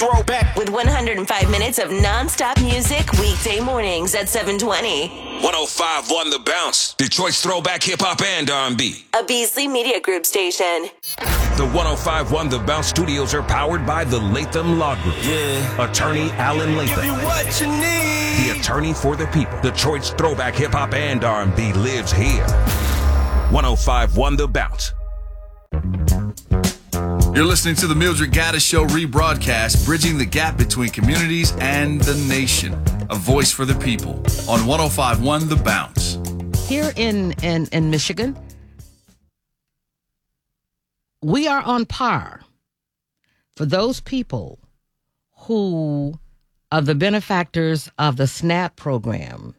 Throwback with 105 minutes of non-stop music weekday mornings at 7:20. 105.1 The Bounce. Detroit's throwback hip hop and R&B. A Beasley Media Group station. The 105.1 The Bounce studios are powered by the Latham Law Group. Yeah. Attorney Alan Latham. Give you what you need. The attorney for the people. Detroit's throwback hip hop and R&B lives here. 105.1 The Bounce. You're listening to the Mildred Gaddis Show rebroadcast, bridging the gap between communities and the nation. A voice for the people on 105.1 The Bounce. Here in Michigan, we are on par for those people who are the benefactors of the SNAP program.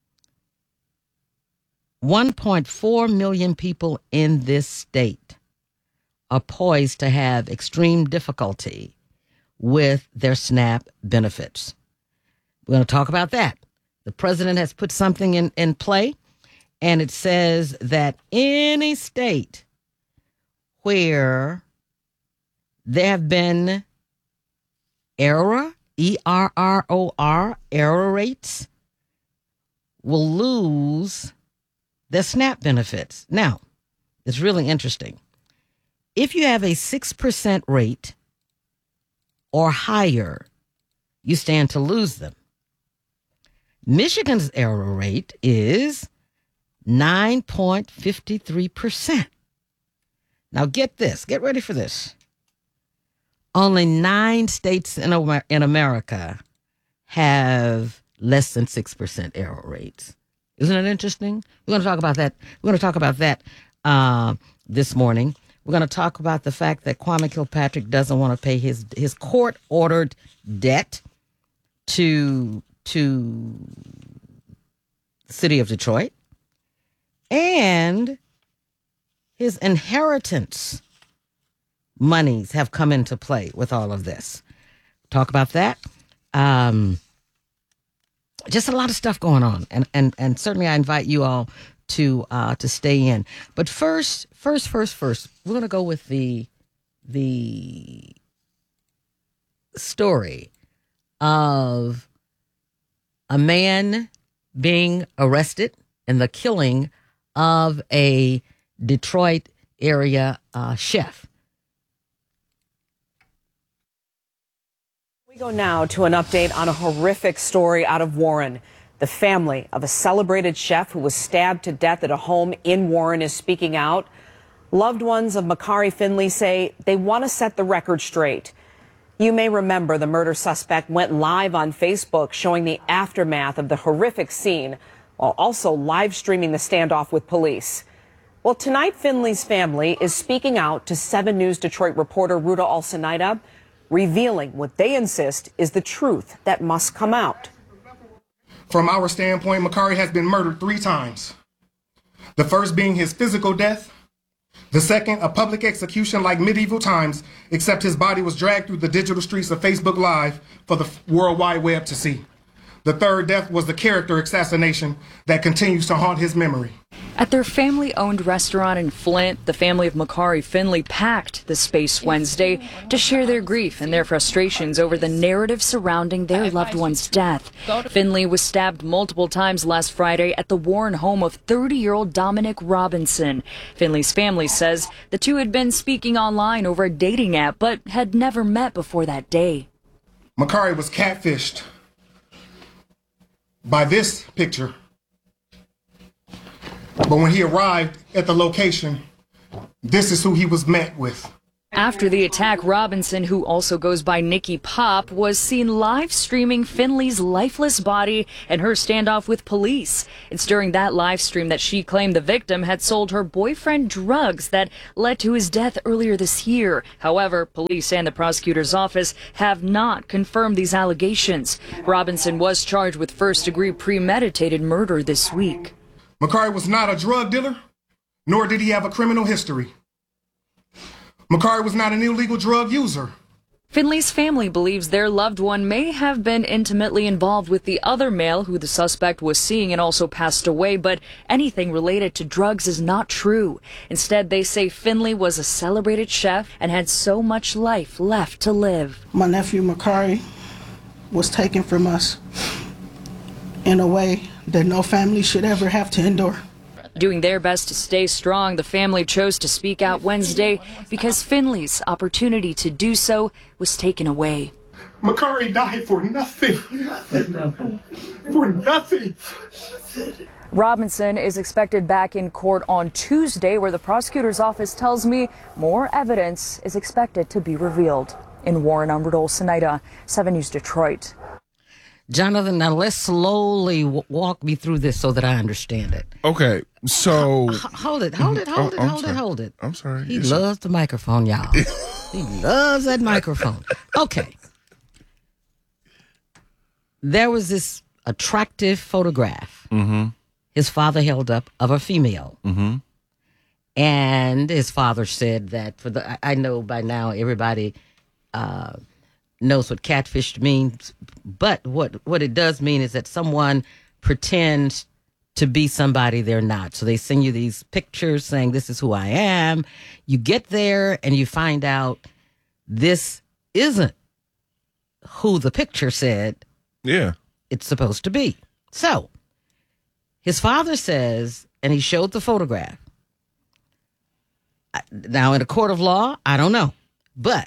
1.4 million people in this state are poised to have extreme difficulty with their SNAP benefits. We're going to talk about that. The president has put something in play, and it says that any state where there have been error, ERROR, error rates, will lose their SNAP benefits. Now, it's really interesting. If you have a 6% rate or higher, you stand to lose them. Michigan's error rate is 9.53%. Now get this, get ready for this. Only 9 states in America have less than 6% error rates. Isn't it interesting? We're going to talk about that. We're going to talk about that this morning. We're going to talk about the fact that Kwame Kilpatrick doesn't want to pay his court-ordered debt to the city of Detroit, and his inheritance monies have come into play with all of this. Talk about that. Just a lot of stuff going on, and certainly I invite you all to stay in. But first, we're going to go with the story of a man being arrested in the killing of a Detroit area chef. We go now to an update on a horrific story out of Warren. The family of a celebrated chef who was stabbed to death at a home in Warren is speaking out. Loved ones of Makari Finley say they want to set the record straight. You may remember the murder suspect went live on Facebook showing the aftermath of the horrific scene while also live streaming the standoff with police. Well, tonight Finley's family is speaking out to 7 News Detroit reporter Ruta Alcenaida, revealing what they insist is the truth that must come out. From our standpoint, Makari has been murdered 3 times. The first being his physical death. The second, a public execution like medieval times, except his body was dragged through the digital streets of Facebook Live for the World Wide Web to see. The third death was the character assassination that continues to haunt his memory. At their family-owned restaurant in Flint, the family of Makari Finley packed the space Wednesday to share their grief and their frustrations over the narrative surrounding their loved one's death. Finley was stabbed multiple times last Friday at the Warren home of 30-year-old Dominic Robinson. Finley's family says the two had been speaking online over a dating app, but had never met before that day. Makari was catfished by this picture. But when he arrived at the location, this is who he was met with. After the attack, Robinson, who also goes by Nikki Pop, was seen live streaming Finley's lifeless body and her standoff with police. It's during that live stream that she claimed the victim had sold her boyfriend drugs that led to his death earlier this year. However, police and the prosecutor's office have not confirmed these allegations. Robinson was charged with first-degree premeditated murder this week. Makari was not a drug dealer, nor did he have a criminal history. Makari was not an illegal drug user. Finley's family believes their loved one may have been intimately involved with the other male who the suspect was seeing and also passed away, but anything related to drugs is not true. Instead, they say Finley was a celebrated chef and had so much life left to live. My nephew Makari was taken from us in a way that no family should ever have to endure. Doing their best to stay strong, the family chose to speak out Wednesday because Finley's opportunity to do so was taken away. Makari died for nothing. For nothing. Robinson is expected back in court on Tuesday, where the prosecutor's office tells me more evidence is expected to be revealed. In Warren, I'm Rodolphe Sinaida, 7 News Detroit. Jonathan, now let's slowly walk me through this so that I understand it. Okay, so... Hold it. I'm sorry. He loves the microphone, y'all. He loves that microphone. Okay. There was this attractive photograph his father held up of a female. And his father said that, I know by now everybody knows what catfished means, but what it does mean is that someone pretends to be somebody they're not. So they send you these pictures saying, this is who I am. You get there and you find out this isn't who the picture said it's supposed to be. So his father says, and he showed the photograph. Now, in a court of law, I don't know, but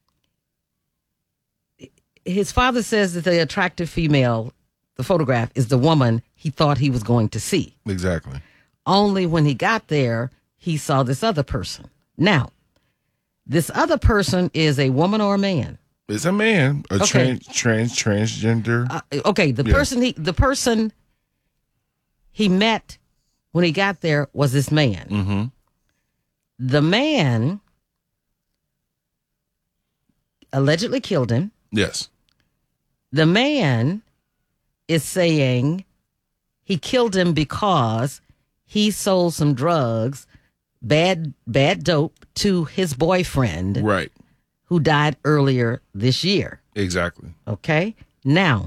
his father says that the attractive female, the photograph, is the woman he thought he was going to see. Exactly. Only when he got there, he saw this other person. Now, this other person is a woman or a man? It's a man, transgender. The person he met when he got there was this man. The man allegedly killed him. Yes. The man is saying he killed him because he sold some drugs, bad dope, to his boyfriend. Right. Who died earlier this year. Exactly. Okay. Now,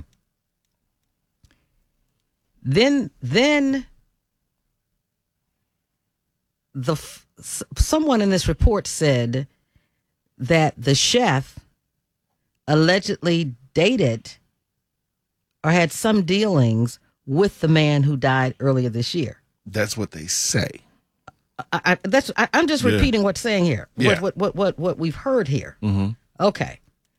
then someone in this report said that the chef allegedly dated or had some dealings with the man who died earlier this year. That's what they say. I'm just repeating what's saying here. Yeah. What we've heard here. Okay.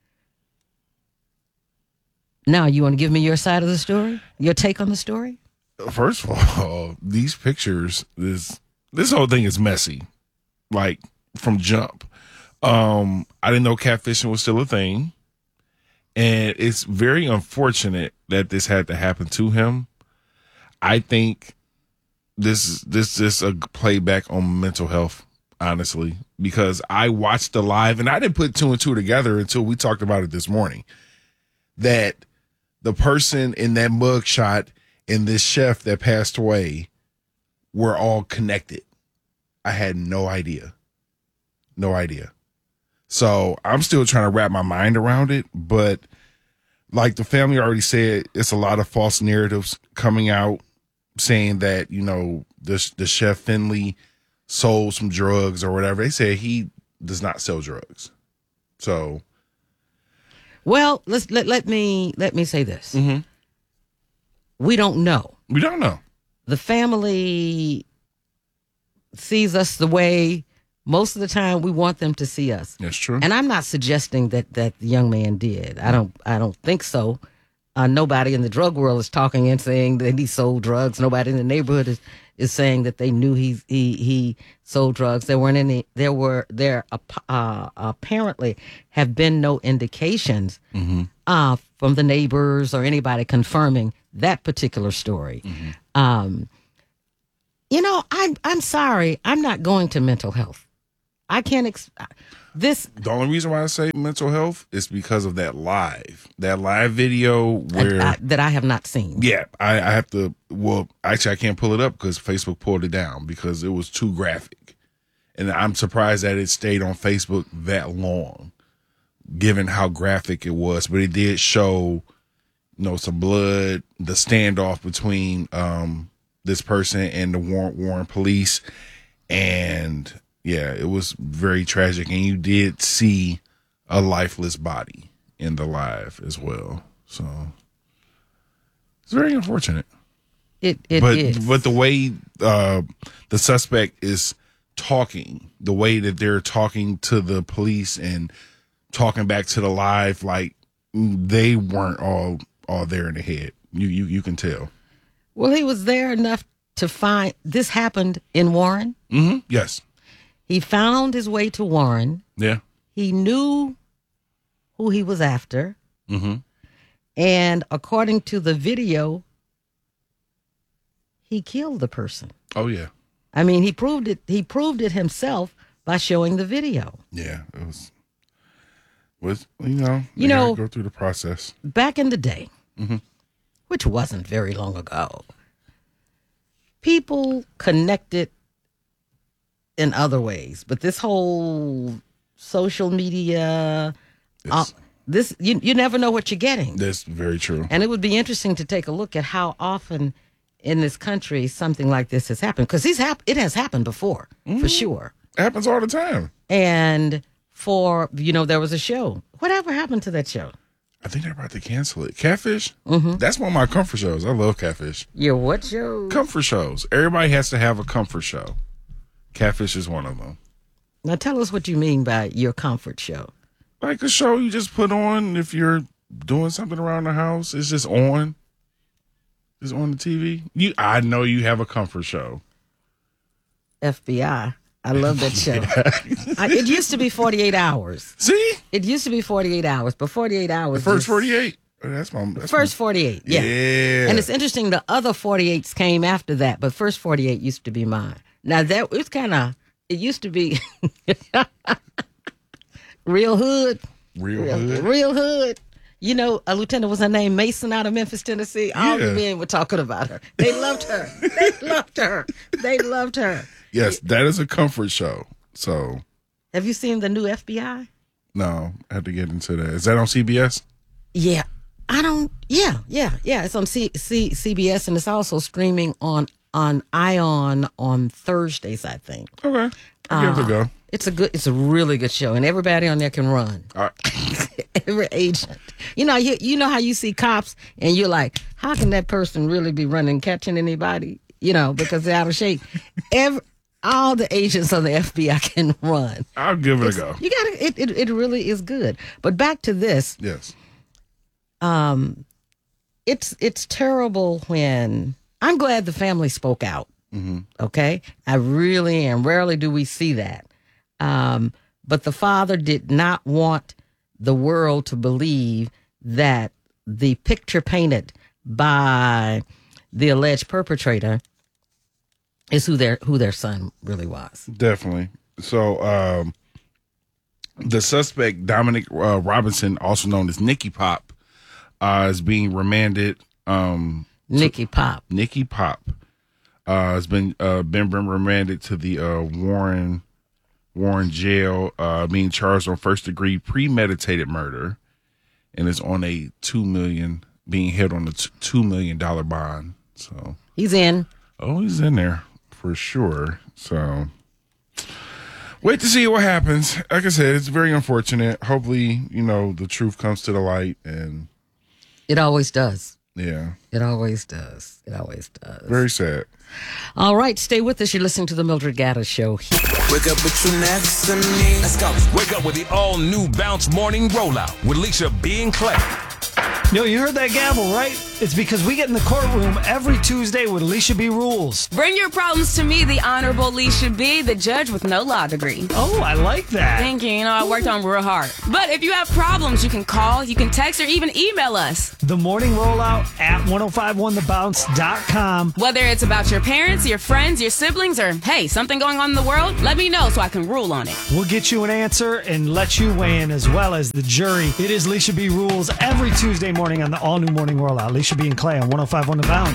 Now, you want to give me your side of the story? Your take on the story? First of all, these pictures, this whole thing is messy. Like, from jump. I didn't know catfishing was still a thing. And it's very unfortunate that this had to happen to him. I think this is a playback on mental health, honestly, because I watched the live and I didn't put two and two together until we talked about it this morning. That the person in that mugshot and this chef that passed away were all connected. I had no idea. No idea. So I'm still trying to wrap my mind around it, but like the family already said, it's a lot of false narratives coming out saying that, you know, the chef Finley sold some drugs or whatever. They said he does not sell drugs. So, well, let me say this. We don't know. We don't know. The family sees us the way most of the time we want them to see us. That's true. And I'm not suggesting that the young man did. I don't think so. Nobody in the drug world is talking and saying that he sold drugs. Nobody in the neighborhood is saying that they knew he sold drugs. There apparently have been no indications from the neighbors or anybody confirming that particular story. You know, I'm sorry. I'm not going to mental health. I can't. The only reason why I say mental health is because of that live video where that I have not seen. Yeah, I have to. Well, actually, I can't pull it up because Facebook pulled it down because it was too graphic, and I'm surprised that it stayed on Facebook that long. given how graphic it was, but it did show, some blood, the standoff between this person and the Warren police. And yeah, it was very tragic. And you did see a lifeless body in the live as well. So it's very unfortunate. It is. But the way the suspect is talking, the way that they're talking to the police and talking back to the live, like they weren't all there in the head. You can tell. Well, he was there enough to find this happened in Warren. Mm-hmm. Yes. He found his way to Warren. Yeah. He knew who he was after. Mm-hmm. And according to the video, he killed the person. Oh, yeah. I mean, he proved it. He proved it himself by showing the video. Yeah, it was go through the process. Back in the day, mm-hmm. which wasn't very long ago, people connected in other ways. But this whole social media, you never know what you're getting. That's very true. And it would be interesting to take a look at how often in this country something like this has happened, because it has happened before, for sure. It happens all the time. And there was a show. Whatever happened to that show? I think they're about to cancel it. Catfish? Mm-hmm. That's one of my comfort shows. I love Catfish. Your what show? Comfort shows. Everybody has to have a comfort show. Catfish is one of them. Now tell us what you mean by your comfort show. Like a show you just put on if you're doing something around the house. It's just on. It's on the TV. I know you have a comfort show. FBI. I love that show. It used to be 48 hours. See? It used to be 48 hours, but 48 hours. The first 48? That's first 48, yeah. And it's interesting, the other 48s came after that, but first 48 used to be mine. Now, it used to be real hood. Real hood. A lieutenant was her name, Mason, out of Memphis, Tennessee. All the men were talking about her. They loved her. They loved her. Yes, that is a comfort show. So, have you seen the new FBI? No, I had to get into that. Is that on CBS? Yeah. Yeah. It's on CBS, and it's also streaming on ION on Thursdays, I think. Okay. I'll give it a go. It's a really good show, and everybody on there can run. All right. Every agent. You know how you see cops and you're like, how can that person really be running, catching anybody? Because they're out of shape. All the agents of the FBI can run. I'll give it a go. You got it really is good. But back to this. Yes. It's terrible when I'm glad the family spoke out. Mm-hmm. Okay? I really am. Rarely do we see that. But the father did not want the world to believe that the picture painted by the alleged perpetrator is who their son really was. Definitely. So the suspect, Dominic Robinson, also known as Nicky Pop, is being remanded. Nicky Pop has been remanded to the Warren jail, being charged on first-degree premeditated murder, and is on a being held on a $2 million bond. So he's in. Oh, he's in there for sure. So wait to see what happens. Like I said, it's very unfortunate. Hopefully, the truth comes to the light, and it always does. Yeah, it always does. Very sad. All right, stay with us. You're listening to the Mildred Gaddis Show. Wake up with you next to me. Let's go. Wake up with the all-new Bounce Morning Rollout with Leisha B. and Clay. You heard that gavel, right? It's because we get in the courtroom every Tuesday with Leisha B. Rules. Bring your problems to me, the Honorable Leisha B., the judge with no law degree. Oh, I like that. Thank you. I worked on real hard. But if you have problems, you can call, you can text, or even email us. The Morning Rollout at 1051thebounce.com. Whether it's about your parents, your friends, your siblings, or, hey, something going on in the world, let me know so I can rule on it. We'll get you an answer and let you weigh in as well as the jury. It is Leisha B. Rules every Tuesday morning on the all-new Morning Rollout. Leisha B. and Clay on 1051 The Bounce.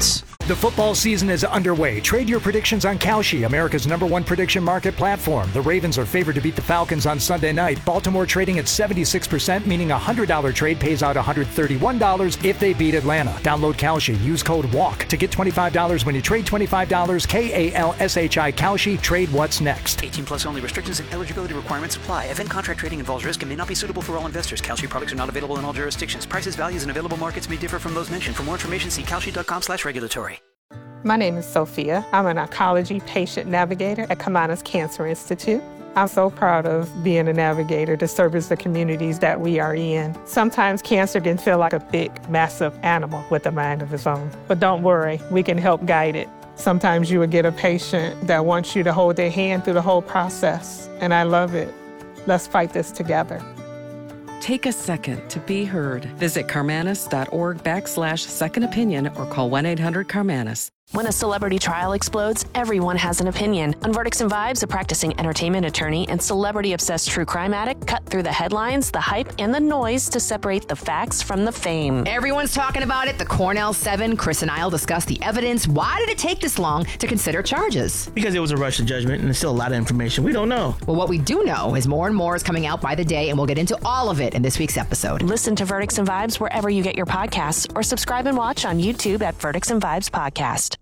The football season is underway. Trade your predictions on Kalshi, America's #1 prediction market platform. The Ravens are favored to beat the Falcons on Sunday night. Baltimore trading at 76%, meaning a $100 trade pays out $131 if they beat Atlanta. Download Kalshi. Use code WALK to get $25 when you trade $25. KALSHI Kalshi. Trade what's next. 18 plus only. Restrictions and eligibility requirements apply. Event contract trading involves risk and may not be suitable for all investors. Kalshi products are not available in all jurisdictions. Prices, values, and available markets may differ from those mentioned. For more information, see kalshi.com/regulatory. My name is Sophia. I'm an oncology patient navigator at Kamana's Cancer Institute. I'm so proud of being a navigator to service the communities that we are in. Sometimes cancer can feel like a big, massive animal with a mind of its own. But don't worry, we can help guide it. Sometimes you will get a patient that wants you to hold their hand through the whole process, and I love it. Let's fight this together. Take a second to be heard. Visit Karmanos.org/second opinion or call 1-800-KARMANOS. When a celebrity trial explodes, everyone has an opinion. On Verdicts and Vibes, a practicing entertainment attorney and celebrity-obsessed true crime addict cut through the headlines, the hype, and the noise to separate the facts from the fame. Everyone's talking about it. The Cornell 7, Chris and I will discuss the evidence. Why did it take this long to consider charges? Because it was a rush to judgment and there's still a lot of information we don't know. Well, what we do know is more and more is coming out by the day, and we'll get into all of it in this week's episode. Listen to Verdicts and Vibes wherever you get your podcasts, or subscribe and watch on YouTube at Verdicts and Vibes Podcast.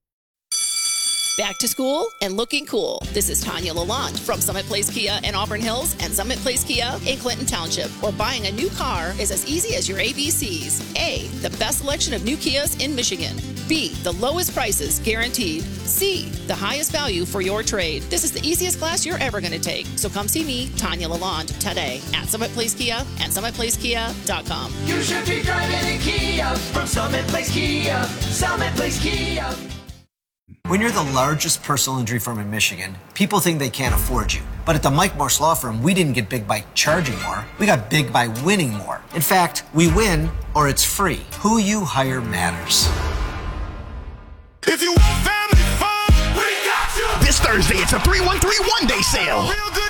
Back to school and looking cool. This is Tanya Lalonde from Summit Place Kia in Auburn Hills and Summit Place Kia in Clinton Township, where buying a new car is as easy as your ABCs. A, the best selection of new Kias in Michigan. B, the lowest prices guaranteed. C, the highest value for your trade. This is the easiest class you're ever going to take. So come see me, Tanya Lalonde, today at Summit Place Kia and SummitPlaceKia.com. You should be driving in Kia from Summit Place Kia. Summit Place Kia. When you're the largest personal injury firm in Michigan, people think they can't afford you. But at the Mike Morse Law Firm, we didn't get big by charging more. We got big by winning more. In fact, we win or it's free. Who you hire matters. If you want family fun, we got you. This Thursday, it's a 3-1-3 one-day sale. Real good